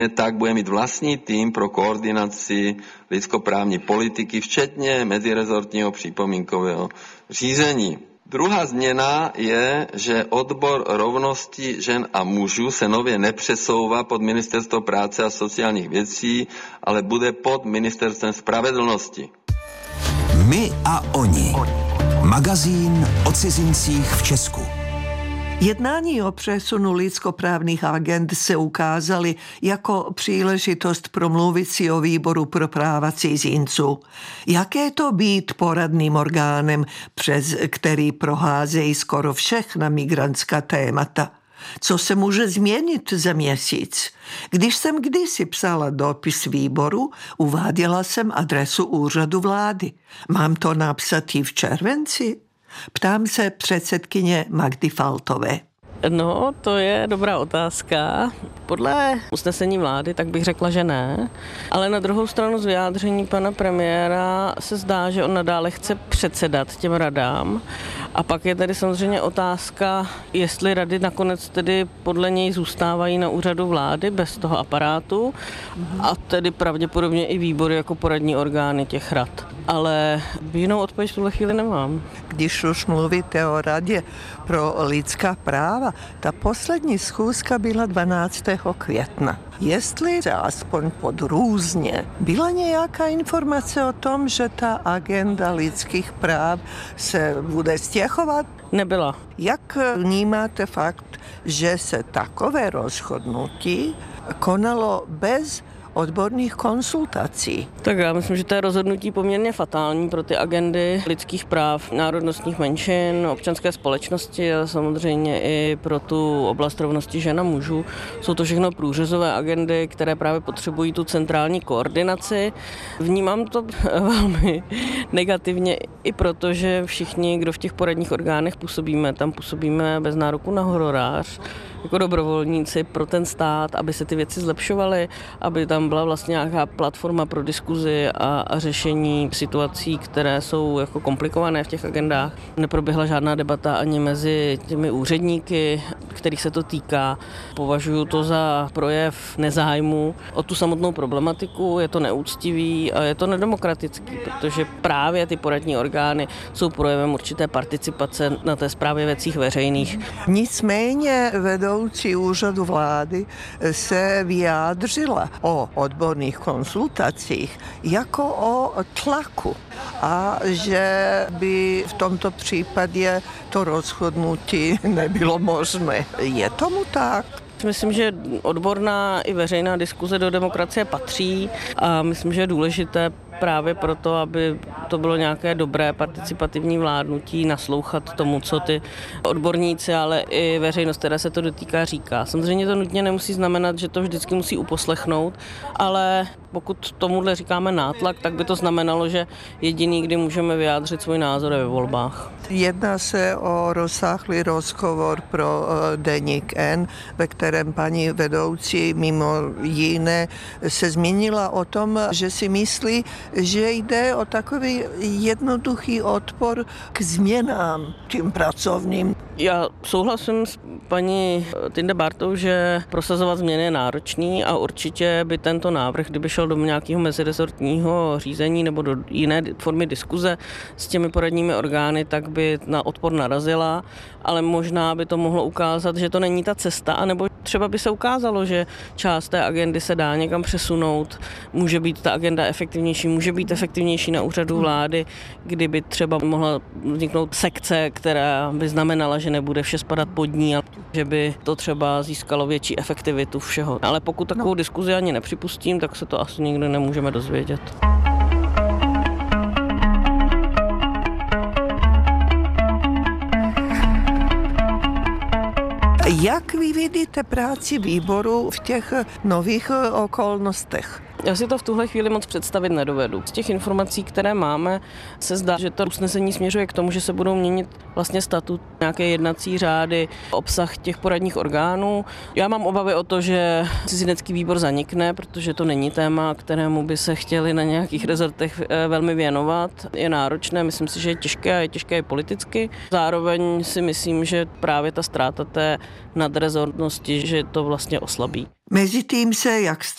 Tak bude mít vlastní tým pro koordinaci lidskoprávní politiky, včetně mezirezortního připomínkového řízení. Druhá změna je, že odbor rovnosti žen a mužů se nově nepřesouvá pod Ministerstvo práce a sociálních věcí, ale bude pod Ministerstvem spravedlnosti. My a oni. Magazín o cizincích v Česku. Jednání o přesunu lidskoprávnych agend se ukázaly jako příležitost promluvit si o výboru pro práva cizinců. Jaké to být poradným orgánem, přes který proházejí skoro všechna migrantská témata? Co se může změnit za měsíc? Když jsem kdysi psala dopis výboru, uváděla jsem adresu úřadu vlády. Mám to napsat i v červenci? Ptám se předsedkyně Magdy Faltové. No, to je dobrá otázka. Podle usnesení vlády tak bych řekla, že ne. Ale na druhou stranu z vyjádření pana premiéra se zdá, že on nadále chce předsedat těm radám. A pak je tady samozřejmě otázka, jestli rady nakonec tedy podle něj zůstávají na úřadu vlády bez toho aparátu a tedy pravděpodobně i výbory jako poradní orgány těch rad. Ale jinou odpověď v tuhle chvíli nemám. Když už mluvíte o Radě pro lidská práva, ta poslední schůzka byla 12. května. Jestli se aspoň podrůzně byla nějaká informace o tom, že ta agenda lidských práv se bude stěhovat? Nebyla. Jak vnímáte fakt, že se takové rozhodnutí konalo bez odborných konsultací? Tak já myslím, že to je rozhodnutí poměrně fatální pro ty agendy lidských práv, národnostních menšin, občanské společnosti a samozřejmě i pro tu oblast rovnosti žen a mužů. Jsou to všechno průřezové agendy, které právě potřebují tu centrální koordinaci. Vnímám to velmi negativně i proto, že všichni, kdo v těch poradních orgánech působíme, tam působíme bez nároku na honorář, jako dobrovolníci pro ten stát, aby se ty věci zlepšovaly, aby tam byla vlastně nějaká platforma pro diskuzi a řešení situací, které jsou jako komplikované v těch agendách. Neproběhla žádná debata ani mezi těmi úředníky, kterých se to týká. Považuji to za projev nezájmu o tu samotnou problematiku, je to neúctivý a je to nedemokratický, protože právě ty poradní orgány jsou projevem určité participace na té správě věcí veřejných. Nicméně vedoucí úřadu vlády se vyjádřila o odborných konsultacích jako o tlaku a že by v tomto případě to rozhodnutí nebylo možné. Je tomu tak? Myslím, že odborná i veřejná diskuze do demokracie patří a myslím, že je důležité právě proto, aby to bylo nějaké dobré participativní vládnutí, naslouchat tomu, co ty odborníci, ale i veřejnost, která se to dotýká, říká. Samozřejmě to nutně nemusí znamenat, že to vždycky musí uposlechnout, ale pokud tomuhle říkáme nátlak, tak by to znamenalo, že jediný, kdy můžeme vyjádřit svůj názor, je ve volbách. Jedná se o rozsáhlý rozhovor pro deník N, ve kterém paní vedoucí mimo jiné se zmínila o tom, že si myslí, že jde o takový jednoduchý odpor k změnám tím pracovním. Já souhlasím s paní Tinde Bartou, že prosazovat změny je náročný a určitě by tento návrh, kdyby šel do nějakého mezirezortního řízení nebo do jiné formy diskuze s těmi poradními orgány, tak by na odpor narazila, ale možná by to mohlo ukázat, že to není ta cesta, anebo třeba by se ukázalo, že část té agendy se dá někam přesunout, může být ta agenda efektivnější, může být efektivnější na úřadu vlády, kdyby třeba mohla vzniknout sekce, která by znamenala, že nebude vše spadat pod ní, ale že by to třeba získalo větší efektivitu všeho. Ale pokud takovou diskuzi ani nepřipustím, tak se to asi nikdy nemůžeme dozvědět. Jak vy vidíte práci výboru v těch nových okolnostech? Já si to v tuhle chvíli moc představit nedovedu. Z těch informací, které máme, se zdá, že to usnesení směřuje k tomu, že se budou měnit vlastně statut, nějaké jednací řády, obsah těch poradních orgánů. Já mám obavy o to, že cizinecký výbor zanikne, protože to není téma, kterému by se chtěli na nějakých rezortech velmi věnovat. Je náročné, myslím si, že je těžké a je těžké i politicky. Zároveň si myslím, že právě ta ztráta té nadrezortnosti, že to vlastně oslabí. Mezitým se, jak